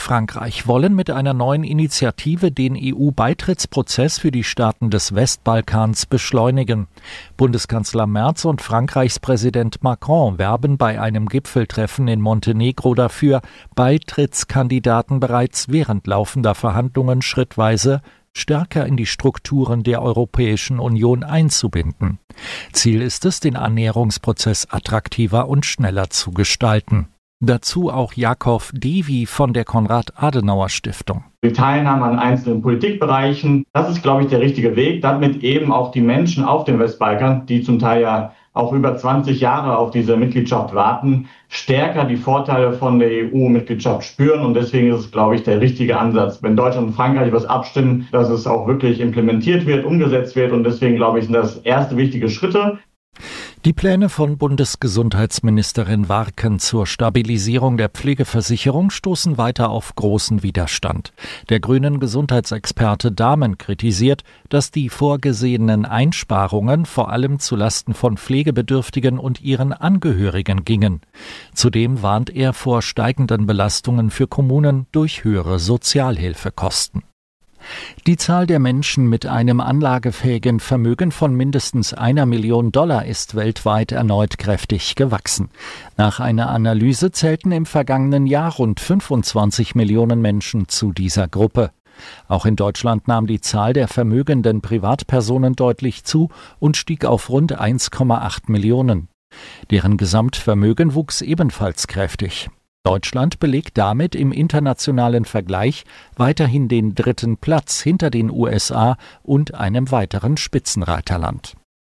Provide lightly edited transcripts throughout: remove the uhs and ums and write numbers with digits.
Frankreich wollen mit einer neuen Initiative den EU-Beitrittsprozess für die Staaten des Westbalkans beschleunigen. Bundeskanzler Merz und Frankreichs Präsident Macron werben bei einem Gipfeltreffen in Montenegro dafür, Beitrittskandidaten bereits während laufender Verhandlungen schrittweise stärker in die Strukturen der Europäischen Union einzubinden. Ziel ist es, den Annäherungsprozess attraktiver und schneller zu gestalten. Dazu auch Jakov Devi von der Konrad-Adenauer-Stiftung. Die Teilnahme an einzelnen Politikbereichen, das ist, glaube ich, der richtige Weg, damit eben auch die Menschen auf dem Westbalkan, die zum Teil ja auch über 20 Jahre auf diese Mitgliedschaft warten, stärker die Vorteile von der EU-Mitgliedschaft spüren. Und deswegen ist es, glaube ich, der richtige Ansatz. Wenn Deutschland und Frankreich was abstimmen, dass es auch wirklich implementiert wird, umgesetzt wird. Und deswegen, glaube ich, sind das erste wichtige Schritte. Die Pläne von Bundesgesundheitsministerin Warken zur Stabilisierung der Pflegeversicherung stoßen weiter auf großen Widerstand. Der grünen Gesundheitsexperte Dahmen kritisiert, dass die vorgesehenen Einsparungen vor allem zulasten von Pflegebedürftigen und ihren Angehörigen gingen. Zudem warnt er vor steigenden Belastungen für Kommunen durch höhere Sozialhilfekosten. Die Zahl der Menschen mit einem anlagefähigen Vermögen von mindestens $1 Million ist weltweit erneut kräftig gewachsen. Nach einer Analyse zählten im vergangenen Jahr rund 25 Millionen Menschen zu dieser Gruppe. Auch in Deutschland nahm die Zahl der vermögenden Privatpersonen deutlich zu und stieg auf rund 1,8 Millionen. Deren Gesamtvermögen wuchs ebenfalls kräftig. Deutschland belegt damit im internationalen Vergleich weiterhin den 3. Platz hinter den USA und einem weiteren Spitzenreiterland.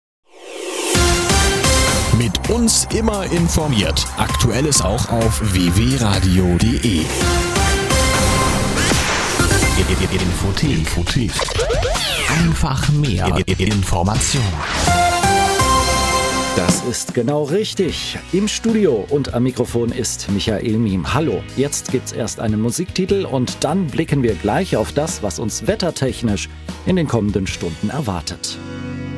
Mit uns immer informiert. Aktuelles auch auf www.radio.de. Infothek. Einfach mehr Information. Das ist genau richtig. Im Studio und am Mikrofon ist Michael Miem. Hallo, jetzt gibt's erst einen Musiktitel und dann blicken wir gleich auf das, was uns wettertechnisch in den kommenden Stunden erwartet.